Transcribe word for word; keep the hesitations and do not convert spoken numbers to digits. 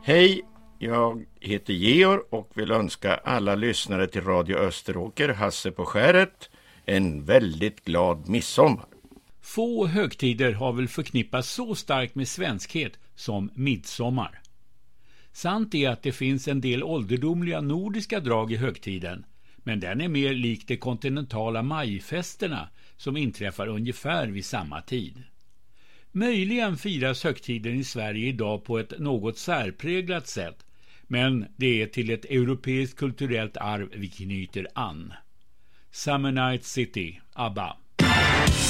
Hej, jag heter Georg och vill önska alla lyssnare till Radio Österåker, Hasse på skäret, en väldigt glad midsommar. Få högtider har väl förknippats så starkt med svenskhet som midsommar. Sant är att det finns en del ålderdomliga nordiska drag i högtiden, men den är mer lik de kontinentala majfesterna som inträffar ungefär vid samma tid. Möjligen firas högtiden i Sverige idag på ett något särpräglat sätt, men det är till ett europeiskt kulturellt arv vi knyter an. Summer Night City, ABBA.